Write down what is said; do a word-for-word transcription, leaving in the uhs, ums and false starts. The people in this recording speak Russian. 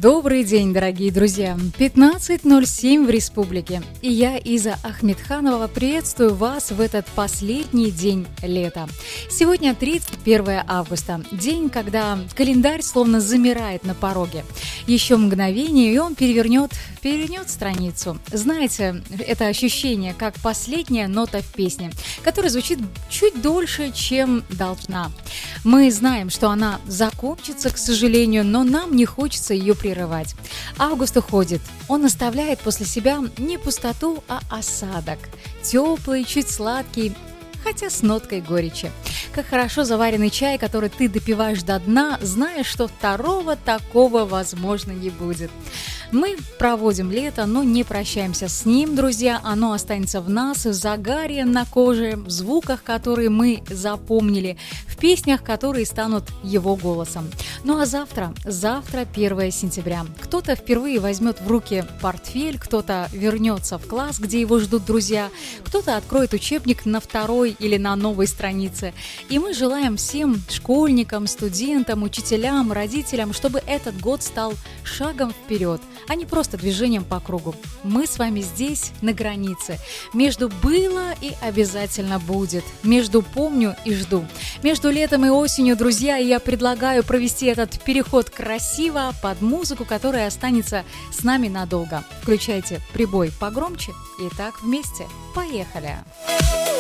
Добрый день, дорогие друзья! пятнадцать ноль семь в республике. И я, Иза Ахмедханова, приветствую вас в этот последний день лета. Сегодня тридцать первое августа. День, когда календарь словно замирает на пороге. Еще мгновение, и он перевернет, перевернет страницу. Знаете, это ощущение, как последняя нота в песне, которая звучит чуть дольше, чем должна. Мы знаем, что она закончится, к сожалению, но нам не хочется ее прерывать. Август уходит. Он оставляет после себя не пустоту, а осадок. Теплый, чуть сладкий, хотя с ноткой горечи. Как хорошо заваренный чай, который ты допиваешь до дна, зная, что второго такого, возможно, не будет. Мы проводим лето, но не прощаемся с ним, друзья. Оно останется в нас, в загаре на коже, в звуках, которые мы запомнили, в песнях, которые станут его голосом. Ну а завтра, завтра первое сентября. Кто-то впервые возьмет в руки портфель, кто-то вернется в класс, где его ждут друзья, кто-то откроет учебник на второй или на новой странице. И мы желаем всем школьникам, студентам, учителям, родителям, чтобы этот год стал шагом вперед, а не просто движением по кругу. Мы с вами здесь, на границе, между «было» и «обязательно будет», между «помню» и «жду», между летом и осенью, друзья, и я предлагаю провести этот переход красиво под музыку, которая останется с нами надолго. Включайте прибой погромче, и так вместе. Поехали!